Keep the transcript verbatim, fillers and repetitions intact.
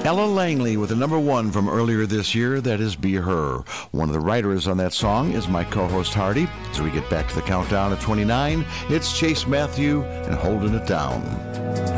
Ella Langley with the number one from earlier this year, that is Be Her. One of the writers on that song is my co-host Hardy. As we get back to the countdown at twenty-nine, it's Chase Matthew and Holding It Down.